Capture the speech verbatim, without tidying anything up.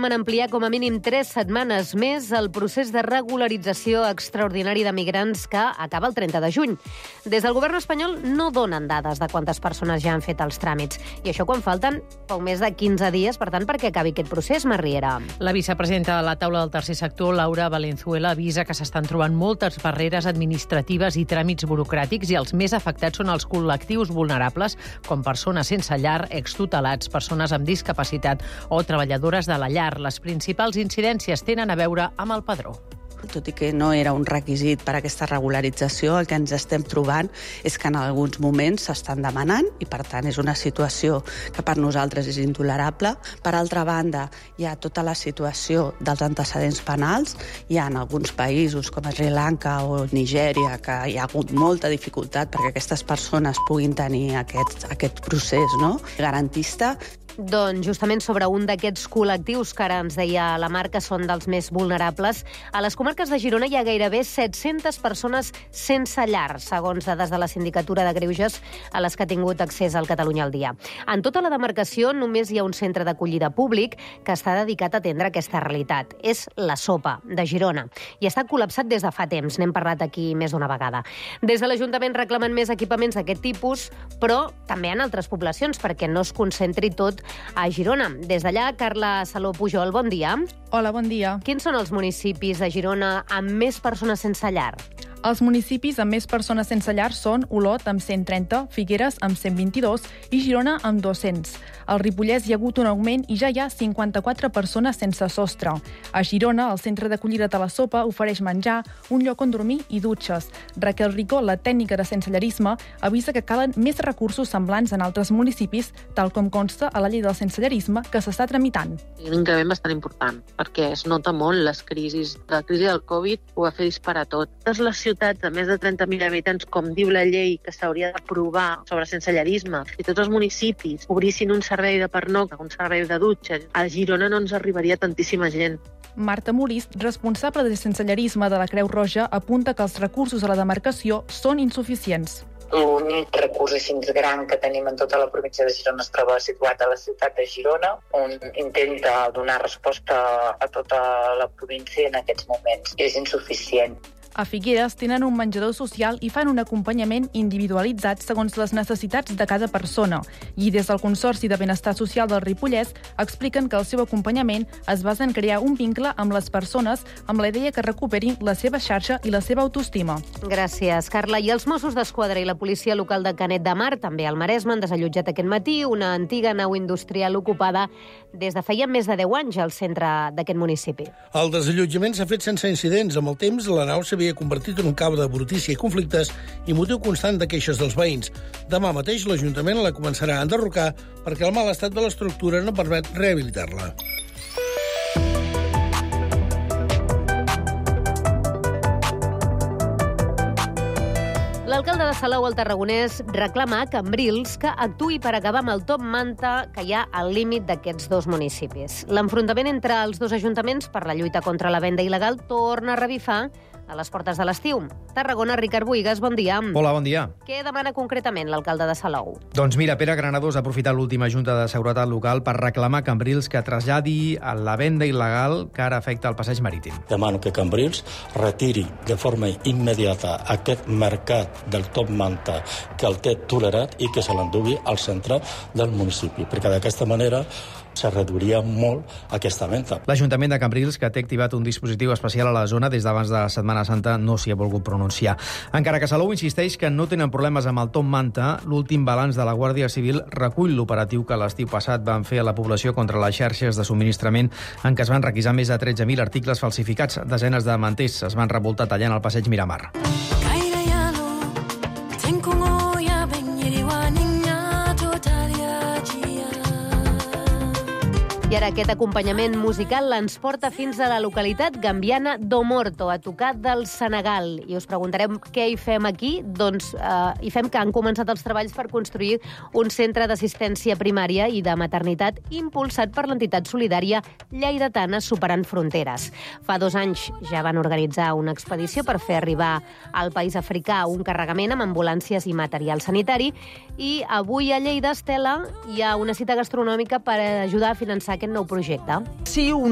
renomen ampliar com a mínim tres setmanes més el procés de regularització extraordinari de migrants que acaba el trenta de juny. Des del govern espanyol no donen dades de quantes persones ja han fet els tràmits. I això quan falten poc més de quinze dies, per tant, perquè acabi aquest procés, Marriera. La vicepresidenta de la taula del tercer sector, Laura Valenzuela, avisa que s'estan trobant moltes barreres administratives i tràmits burocràtics i els més afectats són els col·lectius vulnerables, com persones sense llar, extutelats, persones amb discapacitat o treballadores de la llar. Les principals incidències tenen a veure amb el padró. Tot i que no era un requisit per a aquesta regularització, el que ens estem trobant és que en alguns moments s'estan demanant i, per tant, és una situació que per nosaltres és intolerable. Per altra banda, hi ha tota la situació dels antecedents penals. Hi ha en alguns països, com Sri Lanka o Nigèria, que hi ha hagut molta dificultat perquè aquestes persones puguin tenir aquest, aquest procés, no?, garantista. Doncs justament sobre un d'aquests col·lectius que ara ens deia la Mar, que són dels més vulnerables, a les comarques de Girona hi ha gairebé set-centes persones sense llar, segons dades de la Sindicatura de Greuges a les que ha tingut accés al Catalunya al dia. En tota la demarcació només hi ha un centre d'acollida públic que està dedicat a atendre aquesta realitat. És la Sopa, de Girona, i està col·lapsat des de fa temps. N'hem parlat aquí més d'una vegada. Des de l'Ajuntament reclamen més equipaments d'aquest tipus, però també en altres poblacions, perquè no es concentri tot a Girona. Des d'allà, Carla Saló Pujol, bon dia. Hola, bon dia. Quins són els municipis de Girona amb més persones sense llar? Els municipis amb més persones sense llar són Olot, amb cent trenta, Figueres, amb cent vint-i-dos i Girona, amb dos-cents. Al Ripollès hi ha hagut un augment i ja hi ha cinquanta-quatre persones sense sostre. A Girona, el centre d'acollida de la Sopa ofereix menjar, un lloc on dormir i dutxes. Raquel Ricó, la tècnica de sensellarisme, avisa que calen més recursos semblants en altres municipis, tal com consta a la llei del sensellarisme que s'està tramitant. Un increment bastant important, perquè es nota molt les crisis. La crisi del Covid ho va fer disparar tot. Totes les ciutats de més de trenta mil habitants, com diu la llei que s'hauria d'aprovar sobre sensellarisme, i tots els municipis obrissin un servei de pernocta, un servei de dutxa, a Girona no ens arribaria tantíssima gent. Marta Morís, responsable de sensellarisme de la Creu Roja, apunta que els recursos a la demarcació són insuficients. L'únic recurs així gran que tenim en tota la província de Girona es troba situat a la ciutat de Girona, on intenta donar resposta a tota la província en aquests moments. És insuficient. A Figueres tenen un menjador social i fan un acompanyament individualitzat segons les necessitats de cada persona. I des del Consorci de Benestar Social del Ripollès expliquen que el seu acompanyament es basa en crear un vincle amb les persones amb la idea que recuperin la seva xarxa i la seva autoestima. Gràcies, Carla. I els Mossos d'Esquadra i la policia local de Canet de Mar, també al Maresme, han desallotjat aquest matí una antiga nau industrial ocupada des de feia més de deu anys al centre d'aquest municipi. El desallotjament s'ha fet sense incidents. Amb el temps, la nau s'havia convertit en un cau de brutícia i conflictes i motiu constant de queixes dels veïns. Demà mateix l'Ajuntament la començarà a enderrocar perquè el mal estat de l'estructura no permet rehabilitar-la. L'alcalde de Salou, al Tarragonès, reclama a Cambrils que actuï per acabar amb el top manta que hi ha al límit d'aquests dos municipis. L'enfrontament entre els dos ajuntaments per la lluita contra la venda il·legal torna a revifar a les portes de l'estiu. Tarragona, Ricard Buigas, bon dia. Hola, bon dia. Què demana concretament l'alcalde de Salou? Doncs mira, Pere Granados ha aprofitat l'última Junta de Seguretat Local per reclamar a Cambrils que traslladi a la venda il·legal que ara afecta el passeig marítim. Demano que Cambrils retiri de forma immediata aquest mercat del top manta que el té tolerat i que se l'endugui al centre del municipi, perquè d'aquesta manera se reduiria molt aquesta venda. L'Ajuntament de Cambrils, que té activat un dispositiu especial a la zona des d'abans de Setmana Santa, no s'hi ha volgut pronunciar. Encara que Salou insisteix que no tenen problemes amb el top manta, l'últim balanç de la Guàrdia Civil recull l'operatiu que l'estiu passat van fer a la població contra les xarxes de subministrament en què es van requisar més de tretze mil articles falsificats. Desenes de manters es van revoltar tallant el passeig Miramar. I ara aquest acompanyament musical ens porta fins a la localitat gambiana d'Omorto, a tocar del Senegal. I us preguntarem què hi fem aquí? Doncs eh, hi fem que han començat els treballs per construir un centre d'assistència primària i de maternitat impulsat per l'entitat solidària lleidatana Superant Fronteres. Fa dos anys ja van organitzar una expedició per fer arribar al país africà un carregament amb ambulàncies i material sanitari, i avui a Lleida, Estela, hi ha una cita gastronòmica per ajudar a finançar aquest nou projecte. Sí, un